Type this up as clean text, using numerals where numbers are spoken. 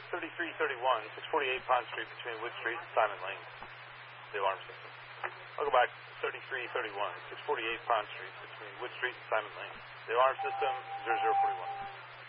3331, 648 Pond Street between Wood Street and Simon Lane, the alarm system. I'll go back. 3331, 648 Pond Street between Wood Street and Simon Lane, the alarm system 0041.